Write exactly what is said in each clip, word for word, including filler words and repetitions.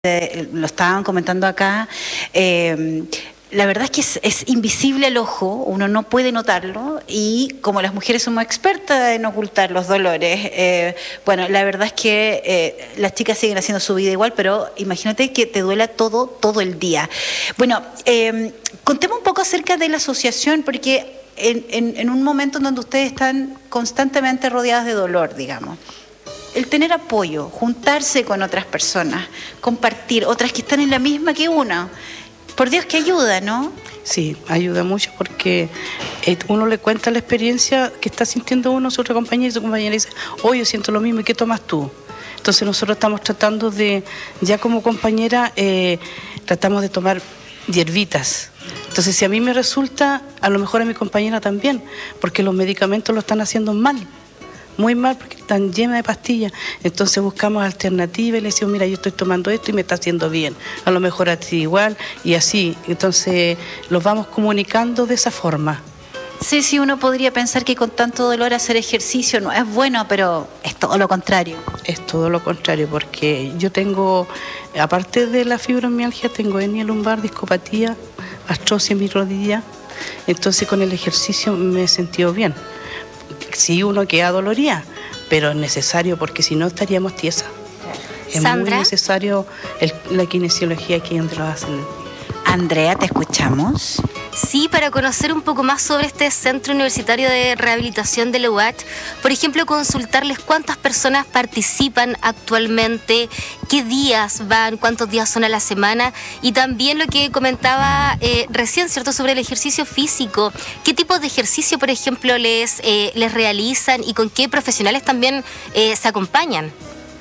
Eh, lo estaban comentando acá, eh, la verdad es que es, es invisible al ojo, uno no puede notarlo, y como las mujeres somos expertas en ocultar los dolores, eh, bueno, la verdad es que eh, las chicas siguen haciendo su vida igual, pero imagínate que te duela todo, todo el día. Bueno, eh, contemos un poco acerca de la asociación, porque en, en, en un momento en donde ustedes están constantemente rodeadas de dolor, digamos, el tener apoyo, juntarse con otras personas, compartir, otras que están en la misma que uno, por Dios que ayuda, ¿no? Sí, ayuda mucho porque uno le cuenta la experiencia que está sintiendo uno, su otra compañera, y su compañera dice, oh, yo siento lo mismo, ¿y qué tomas tú? Entonces nosotros estamos tratando de, ya como compañera, eh, tratamos de tomar hierbitas. Entonces si a mí me resulta, a lo mejor a mi compañera también, porque los medicamentos lo están haciendo mal. Muy mal porque están llenas de pastillas. Entonces buscamos alternativas y le decimos, mira, yo estoy tomando esto y me está haciendo bien, a lo mejor a ti igual, y así. Entonces los vamos comunicando de esa forma. Sí, sí, uno podría pensar que con tanto dolor hacer ejercicio no es bueno, pero es todo lo contrario. Es todo lo contrario, porque yo tengo, aparte de la fibromialgia, tengo hernia lumbar, discopatía, artrosis en mi rodilla. Entonces con el ejercicio me he sentido bien. Sí, uno queda doloría, pero es necesario porque si no estaríamos tiesas. Es Sandra. muy necesario el, la kinesiología aquí donde lo hacen. Andrea, ¿te escuchamos? Sí, para conocer un poco más sobre este Centro Universitario de Rehabilitación de la U A Ch, por ejemplo, consultarles cuántas personas participan actualmente, qué días van, cuántos días son a la semana, y también lo que comentaba eh, recién, ¿cierto?, sobre el ejercicio físico. ¿Qué tipo de ejercicio, por ejemplo, les, eh, les realizan y con qué profesionales también eh, se acompañan?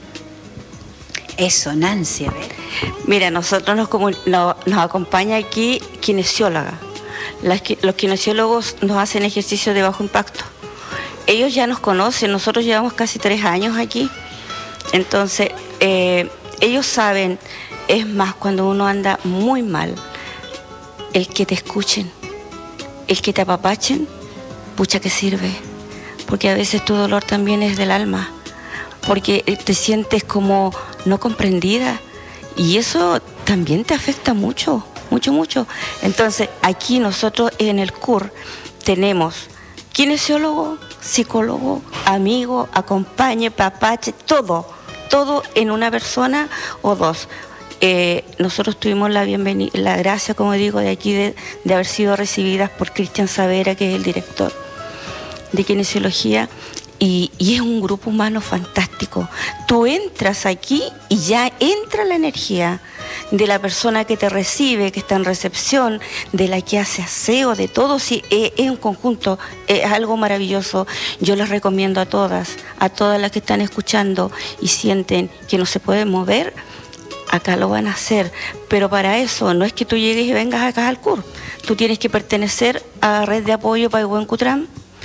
Eso, Nancy, a ver. Mira, nosotros nos, no, nos acompaña aquí kinesióloga. Las, los kinesiólogos nos hacen ejercicios de bajo impacto. Ellos ya nos conocen, nosotros llevamos casi tres años aquí. Entonces, eh, ellos saben, es más, cuando uno anda muy mal, el que te escuchen, el que te apapachen, pucha que sirve. Porque a veces tu dolor también es del alma. Porque te sientes como no comprendida y eso también te afecta mucho, mucho, mucho. Entonces, aquí nosotros en el C U R tenemos kinesiólogo, psicólogo, amigo, acompañe, papache, todo, todo en una persona o dos. Eh, nosotros tuvimos la bienvenida, la gracia, como digo, de aquí de, de haber sido recibidas por Cristian Savera, que es el director de kinesiología. Y, y es un grupo humano fantástico. Tú entras aquí y ya entra la energía de la persona que te recibe, que está en recepción, de la que hace aseo, de todo. Sí, es, es un conjunto, es algo maravilloso. Yo les recomiendo a todas, a todas las que están escuchando y sienten que no se pueden mover, acá lo van a hacer. Pero para eso no es que tú llegues y vengas acá al C U R. Tú tienes que pertenecer a la red de apoyo Paihuén Cutram.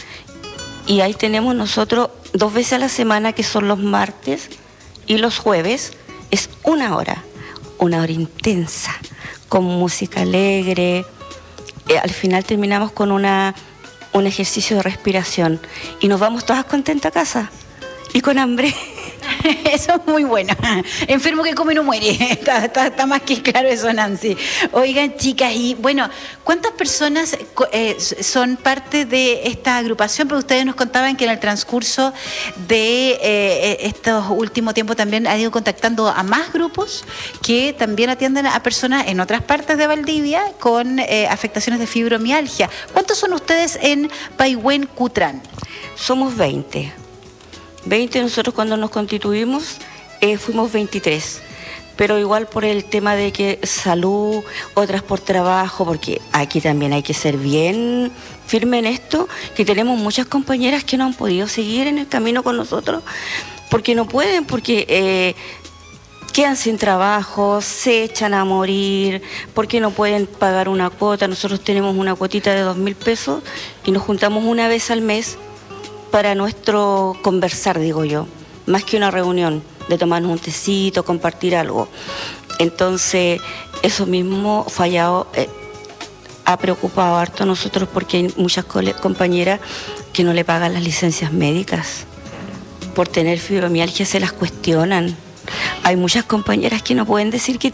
Y ahí tenemos nosotros dos veces a la semana, que son los martes y los jueves, es una hora, una hora intensa, con música alegre. Eh, al final terminamos con una, un ejercicio de respiración y nos vamos todas contentas a casa y con hambre. Eso es muy bueno. Enfermo que come no muere. Está, está, está más que claro eso, Nancy. Oigan, chicas, y bueno, ¿cuántas personas eh, son parte de esta agrupación? Porque ustedes nos contaban que en el transcurso de eh, estos últimos tiempos también han ido contactando a más grupos que también atienden a personas en otras partes de Valdivia con eh, afectaciones de fibromialgia. ¿Cuántos son ustedes en Paihuén Cutram? Somos veinte. veinte, nosotros cuando nos constituimos eh, fuimos veintitrés, pero igual por el tema de que salud, otras por trabajo, porque aquí también hay que ser bien firme en esto, que tenemos muchas compañeras que no han podido seguir en el camino con nosotros, porque no pueden, porque eh, quedan sin trabajo, se echan a morir, porque no pueden pagar una cuota. Nosotros tenemos una cuotita de dos mil pesos y nos juntamos una vez al mes para nuestro conversar, digo yo, más que una reunión, de tomarnos un tecito, compartir algo. Entonces, eso mismo fallado, eh, ha preocupado harto a nosotros, porque hay muchas compañeras que no le pagan las licencias médicas. Por tener fibromialgia se las cuestionan. hay muchas compañeras que no pueden decir que